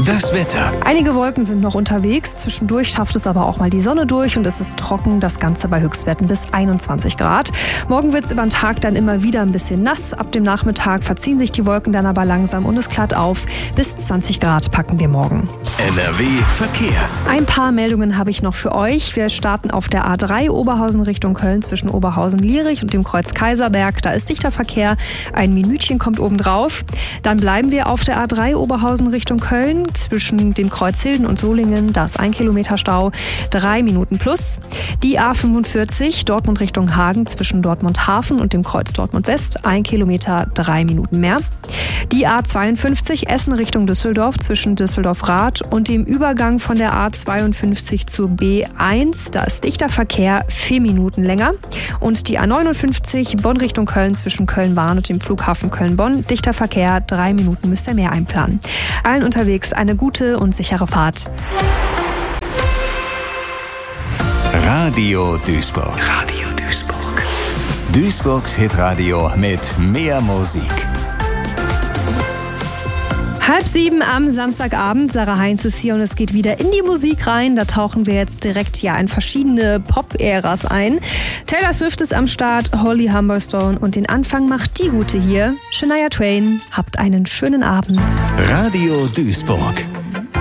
Das Wetter. Einige Wolken sind noch unterwegs, zwischendurch schafft es aber auch mal die Sonne durch und es ist trocken, das Ganze bei Höchstwerten bis 21 Grad. Morgen wird es über den Tag dann immer wieder ein bisschen nass, ab dem Nachmittag verziehen sich die Wolken dann aber langsam und es klart auf. Bis 20 Grad packen wir morgen. NRW Verkehr. Ein paar Meldungen habe ich noch für euch. Wir starten auf der A3 Oberhausen Richtung Köln zwischen Oberhausen-Lierich und dem Kreuz Kaiserberg. Da ist dichter Verkehr, ein Minütchen kommt obendrauf. Dann bleiben wir auf der A3 Oberhausen Richtung Köln zwischen dem Kreuz Hilden und Solingen. Da ist 1 Kilometer Stau, 3 Minuten plus. Die A45 Dortmund Richtung Hagen zwischen Dortmund Hafen und dem Kreuz Dortmund West, 1 Kilometer, 3 Minuten mehr. Die A52 Essen Richtung Düsseldorf zwischen Düsseldorf-Rath und dem Übergang von der A52 zur B1. Da ist dichter Verkehr, 4 Minuten länger. Und die A59 Bonn Richtung Köln zwischen Köln-Wahn und dem Flughafen Köln-Bonn. Dichter Verkehr, 3 Minuten müsst ihr mehr einplanen. Allen unterwegs eine gute und sichere Fahrt. Radio Duisburg. Radio Duisburg. Duisburgs Hitradio mit mehr Musik. 6:30 am Samstagabend. Sarah Heinz ist hier und es geht wieder in die Musik rein. Da tauchen wir jetzt direkt in verschiedene Pop-Äras ein. Taylor Swift ist am Start, Holly Humberstone und den Anfang macht die Gute hier, Shania Twain. Habt einen schönen Abend. Radio Duisburg.